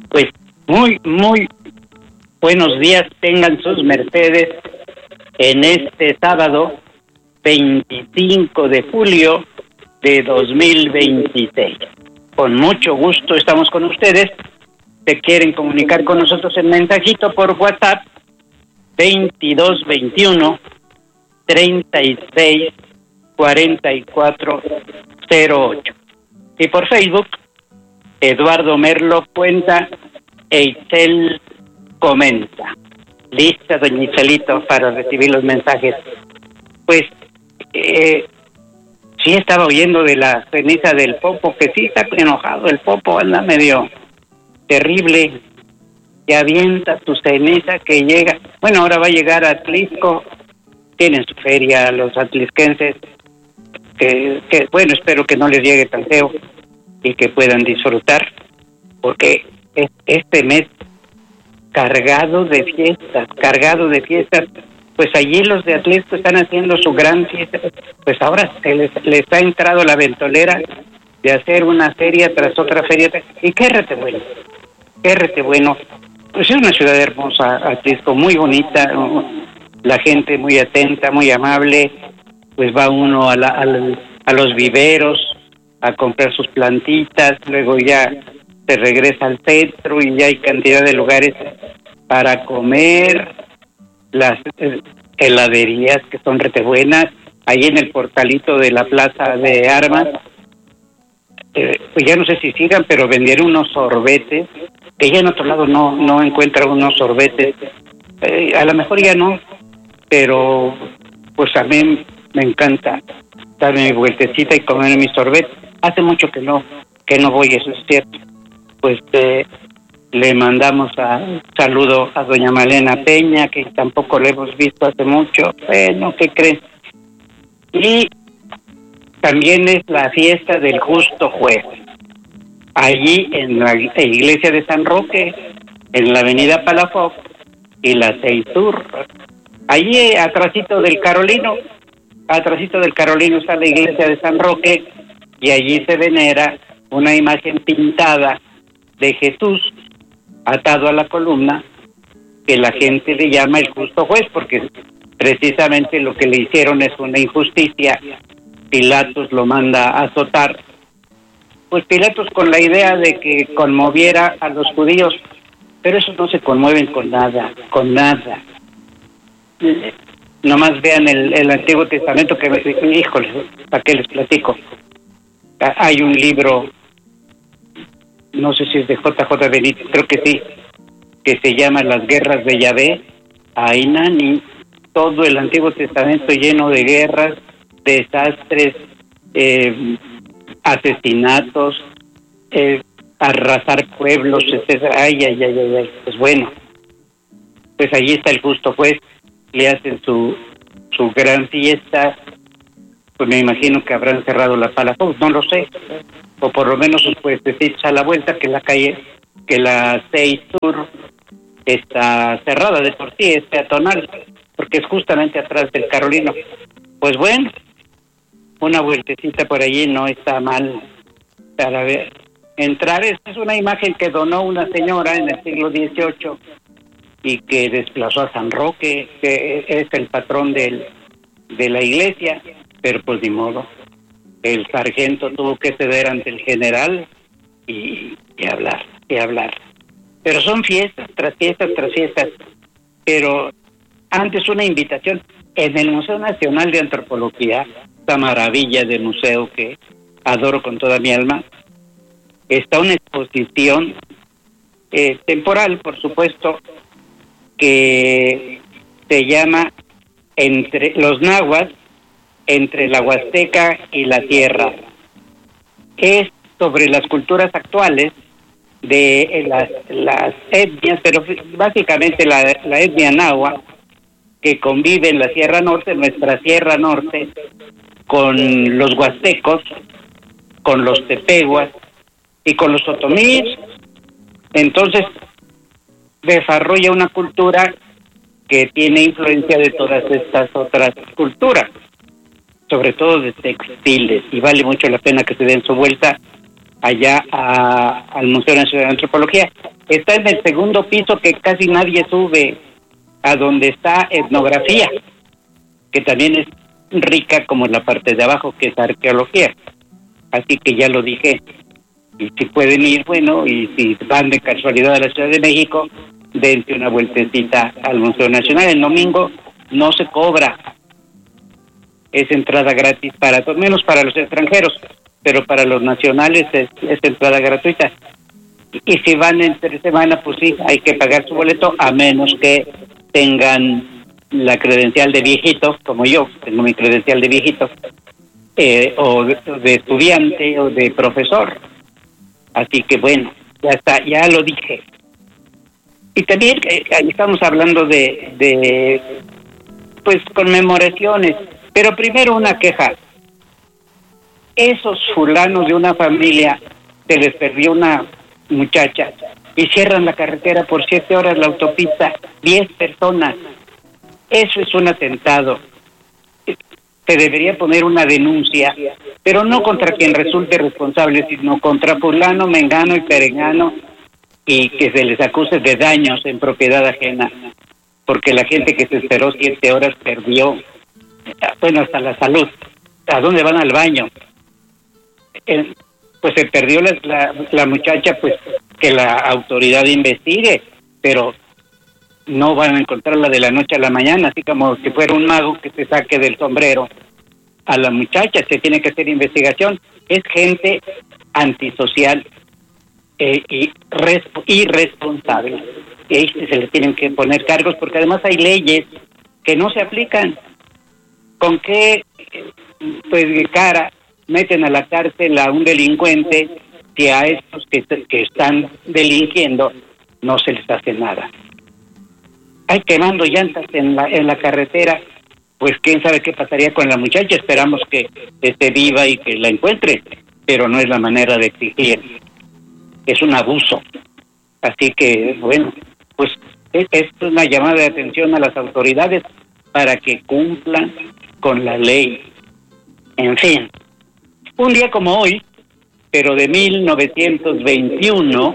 Pues muy buenos días tengan sus mercedes en este sábado 25 de julio de 2026. Con mucho gusto estamos con ustedes. Se quieren comunicar con nosotros en mensajito por WhatsApp 2221 36 44 08. Y por Facebook, Eduardo Merlo cuenta e Itzel comenta. Lista, doña Itzelito, para recibir los mensajes. Pues, sí estaba oyendo de la ceniza del Popo, que sí está enojado el Popo, anda medio terrible, que avienta su ceniza que llega. Bueno, ahora va a llegar a Atlisco, tienen su feria los atlisquenses, que bueno, espero que no les llegue tan feo y que puedan disfrutar, porque este mes cargado de fiestas, pues allí los de Atlisco están haciendo su gran fiesta, pues ahora les ha entrado la ventolera de hacer una feria tras otra feria, y qué rete bueno, pues es una ciudad hermosa, Atlisco, muy bonita, la gente muy atenta, muy amable, pues va uno a los viveros a comprar sus plantitas, luego ya se regresa al centro y ya hay cantidad de lugares para comer, las heladerías que son rete buenas, ahí en el portalito de la Plaza de Armas, pues ya no sé si sigan, pero vendieron unos sorbetes, que ya en otro lado no encuentran unos sorbetes, a lo mejor ya no, pero pues a mí me encanta darme mi vueltecita y comer mi sorbete. Hace mucho que no voy, eso es cierto. Pues le mandamos saludo a doña Malena Peña, que tampoco le hemos visto hace mucho. Bueno, ¿qué creen? Y también es la fiesta del Justo Juez, allí en la iglesia de San Roque, en la avenida Palafox y la 6 Sur. Allí atrásito del Carolino está la iglesia de San Roque, y allí se venera una imagen pintada de Jesús atado a la columna, que la gente le llama el Justo Juez, porque precisamente lo que le hicieron es una injusticia. Pilatos lo manda a azotar. Pues Pilatos con la idea de que conmoviera a los judíos, pero esos no se conmueven con nada. Nomás vean el Antiguo Testamento, que híjole, ¿para qué les platico? Hay un libro, no sé si es de J.J. Benítez, creo que sí, que se llama Las Guerras de Yahvé. Ahí Nani, todo el Antiguo Testamento lleno de guerras, desastres, asesinatos, arrasar pueblos, etcétera. Ay. Pues bueno, pues allí está el Justo Juez, le hacen su gran fiesta. Pues me imagino que habrán cerrado la Palafox, no lo sé, o por lo menos sus puestecitos a la vuelta, que la 6 Sur está cerrada de por sí, es peatonal, porque es justamente atrás del Carolino. Pues bueno, una vueltecita por allí no está mal para ver. Entrar, es una imagen que donó una señora en el siglo XVIII y que desplazó a San Roque, que es el patrón de la iglesia, pero pues ni modo. El sargento tuvo que ceder ante el general y hablar. Pero son fiestas tras fiestas. Pero antes una invitación en el Museo Nacional de Antropología, esta maravilla de museo que adoro con toda mi alma, está una exposición temporal, por supuesto, que se llama Entre los Nahuas, entre la Huasteca y la Tierra. Es sobre las culturas actuales de las etnias, pero básicamente la etnia nahua, que convive en la Sierra Norte, nuestra Sierra Norte, con los huastecos, con los tepehuas y con los otomíes. Entonces desarrolla una cultura que tiene influencia de todas estas otras culturas, sobre todo de textiles, y vale mucho la pena que se den su vuelta allá al Museo Nacional de Antropología. está en el segundo piso que casi nadie sube, a donde está etnografía, que también es rica como la parte de abajo, que es arqueología. Así que ya lo dije, y si pueden ir, bueno, y si van de casualidad a la Ciudad de México, dense una vueltecita al Museo Nacional. El domingo no se cobra, es entrada gratis para todos, menos para los extranjeros, pero para los nacionales es entrada gratuita. Y si van entre semana, pues sí, hay que pagar su boleto, a menos que tengan la credencial de viejito, como yo, tengo mi credencial de viejito, o de estudiante o de profesor. Así que bueno, ya está, ya lo dije. Y también estamos hablando de pues conmemoraciones, pero primero una queja. Esos fulanos de una familia, se les perdió una muchacha y cierran la carretera por 7 horas, la autopista, 10 personas. Eso es un atentado. Se debería poner una denuncia, pero no contra quien resulte responsable, sino contra fulano, mengano y perengano, y que se les acuse de daños en propiedad ajena, porque la gente que se esperó 7 horas perdió, bueno, hasta la salud. ¿A dónde van? Al baño? Pues se perdió la muchacha, pues que la autoridad investigue, pero no van a encontrarla de la noche a la mañana, así como si fuera un mago que se saque del sombrero a la muchacha. Se tiene que hacer investigación. Es gente antisocial y irresponsable. Y se les tienen que poner cargos, porque además hay leyes que no se aplican. ¿Con qué pues cara meten a la cárcel a un delincuente si a estos que están delinquiendo no se les hace nada? Hay quemando llantas en la carretera, pues quién sabe qué pasaría con la muchacha. Esperamos que esté viva y que la encuentre, pero no es la manera de exigir. Es un abuso. Así que, bueno, pues es una llamada de atención a las autoridades para que cumplan con la ley. En fin, un día como hoy, pero de 1921,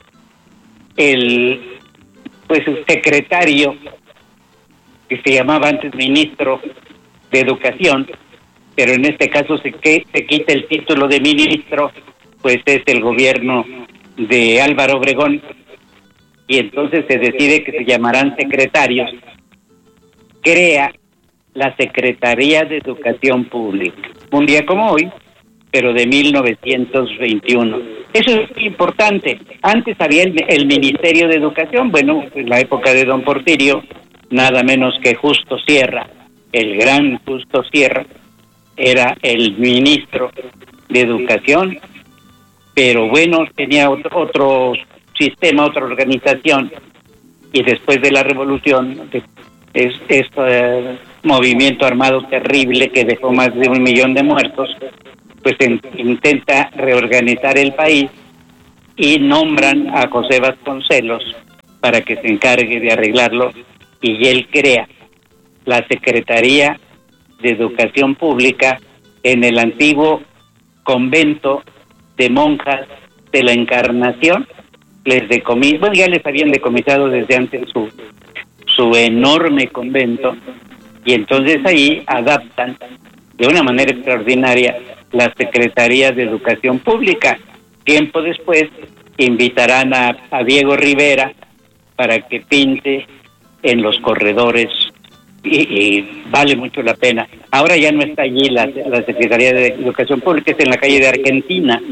el secretario, que se llamaba antes ministro de Educación, pero en este caso se quita el título de ministro, pues es el gobierno de Álvaro Obregón, y entonces se decide que se llamarán secretarios. Crea la Secretaría de Educación Pública, un día como hoy, pero de 1921. Eso es importante. Antes había el Ministerio de Educación, bueno, en la época de don Porfirio, nada menos que Justo Sierra, el gran Justo Sierra, era el ministro de Educación, pero bueno, tenía otro sistema, otra organización, y después de la revolución, este movimiento armado terrible que dejó más de 1 millón de muertos, pues intenta reorganizar el país y nombran a José Vasconcelos para que se encargue de arreglarlo, y él crea la Secretaría de Educación Pública en el antiguo convento de monjas de la Encarnación. Bueno, ya les habían decomisado desde antes su enorme convento, y entonces ahí adaptan de una manera extraordinaria la Secretaría de Educación Pública. Tiempo después invitarán a Diego Rivera para que pinte en los corredores, y vale mucho la pena. Ahora ya no está allí la Secretaría de Educación Pública, es en la calle de Argentina,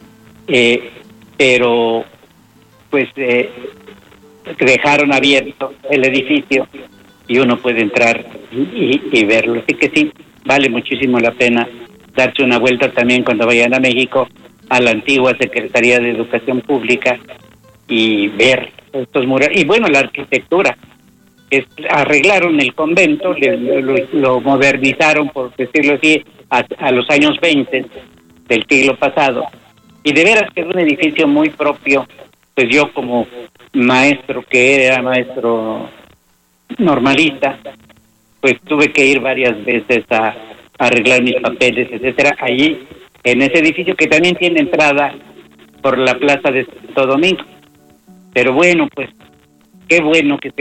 pero pues dejaron abierto el edificio y uno puede entrar y verlo. Así que sí, vale muchísimo la pena darse una vuelta también cuando vayan a México a la antigua Secretaría de Educación Pública y ver estos murales. Y bueno, la arquitectura. Arreglaron el convento, lo modernizaron, por decirlo así, a los años 20 del siglo pasado. Y de veras que es un edificio muy propio. Pues yo, como maestro, que era maestro normalista, pues tuve que ir varias veces a arreglar mis papeles, etcétera, allí en ese edificio, que también tiene entrada por la plaza de Santo Domingo. Pero bueno, pues qué bueno que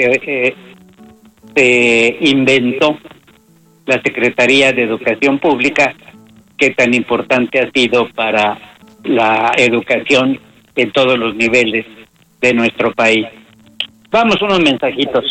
se inventó la Secretaría de Educación Pública, que tan importante ha sido para la educación en todos los niveles de nuestro país. Vamos unos mensajitos.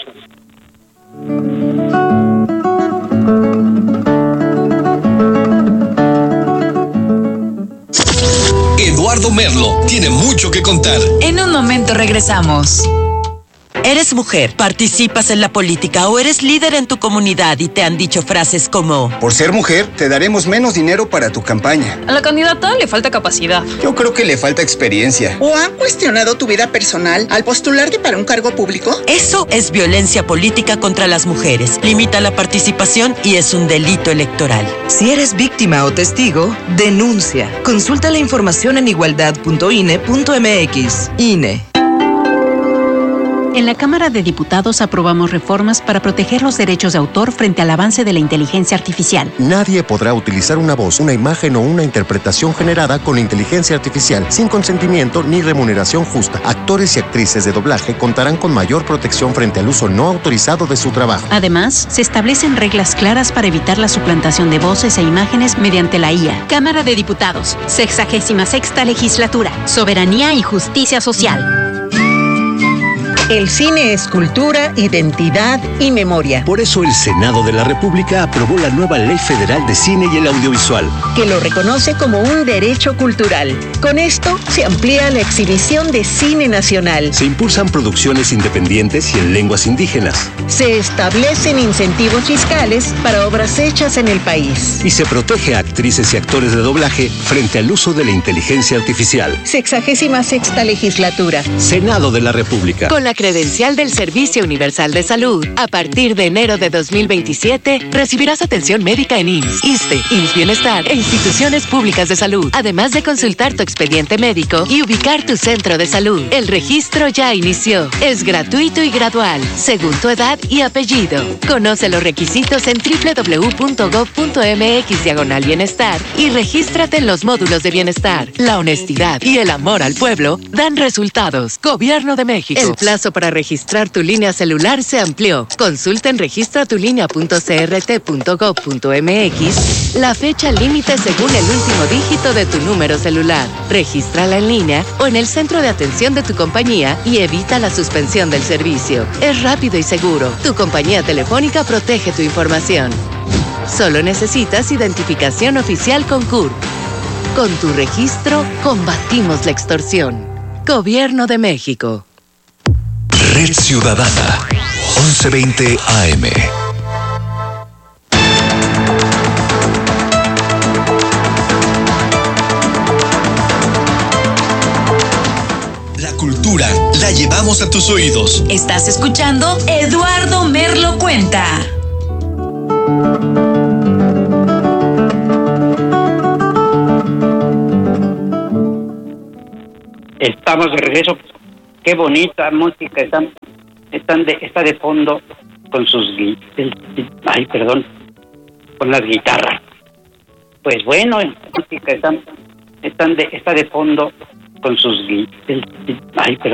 Eduardo Merlo tiene mucho que contar. En un momento regresamos. ¿Eres mujer, participas en la política o eres líder en tu comunidad y te han dicho frases como: por ser mujer, te daremos menos dinero para tu campaña? A la candidata le falta capacidad. Yo creo que le falta experiencia. ¿O han cuestionado tu vida personal al postularte para un cargo público? Eso es violencia política contra las mujeres. Limita la participación y es un delito electoral. Si eres víctima o testigo, denuncia. Consulta la información en igualdad.ine.mx. INE. En la Cámara de Diputados aprobamos reformas para proteger los derechos de autor frente al avance de la inteligencia artificial. Nadie podrá utilizar una voz, una imagen o una interpretación generada con inteligencia artificial sin consentimiento ni remuneración justa. Actores y actrices de doblaje contarán con mayor protección frente al uso no autorizado de su trabajo. Además, se establecen reglas claras para evitar la suplantación de voces e imágenes mediante la IA. Cámara de Diputados, 66ª Legislatura, Soberanía y Justicia Social. El cine es cultura, identidad y memoria. Por eso el Senado de la República aprobó la nueva Ley Federal de Cine y el Audiovisual, que lo reconoce como un derecho cultural. Con esto se amplía la exhibición de cine nacional. Se impulsan producciones independientes y en lenguas indígenas. Se establecen incentivos fiscales para obras hechas en el país. Y se protege a actrices y actores de doblaje frente al uso de la inteligencia artificial. 66ª Legislatura. Senado de la República. Con la credencial del Servicio Universal de Salud, a partir de enero de 2027, recibirás atención médica en IMSS, ISSSTE, IMSS Bienestar e instituciones públicas de salud, además de consultar tu expediente médico y ubicar tu centro de salud. El registro ya inició. Es gratuito y gradual, según tu edad y apellido. Conoce los requisitos en www.gov.mx/bienestar y regístrate en los módulos de bienestar. La honestidad y el amor al pueblo dan resultados. Gobierno de México. El plazo para registrar tu línea celular se amplió. Consulta en registratulinea.crt.gov.mx la fecha límite según el último dígito de tu número celular. Regístrala en línea o en el centro de atención de tu compañía y evita la suspensión del servicio. Es rápido y seguro. Tu compañía telefónica protege tu información. Solo necesitas identificación oficial con CURP. Con tu registro, combatimos la extorsión. Gobierno de México. Red Ciudadana, 1120 AM. La cultura la llevamos a tus oídos. Estás escuchando Eduardo Merlo Cuenta. Estamos de regreso. Qué bonita música está de fondo con con las guitarras. Pues bueno, música está de fondo con sus